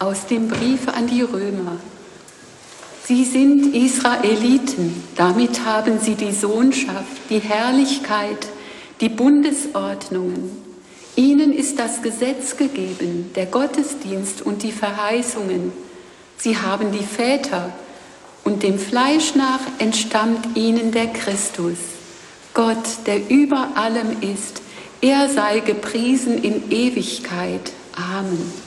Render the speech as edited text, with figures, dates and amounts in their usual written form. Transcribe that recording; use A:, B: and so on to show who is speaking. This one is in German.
A: Aus dem Brief an die Römer. Sie sind Israeliten, damit haben sie die Sohnschaft, die Herrlichkeit, die Bundesordnungen. Ihnen ist das Gesetz gegeben, der Gottesdienst und die Verheißungen. Sie haben die Väter und dem Fleisch nach entstammt ihnen der Christus. Gott, der über allem ist, er sei gepriesen in Ewigkeit. Amen.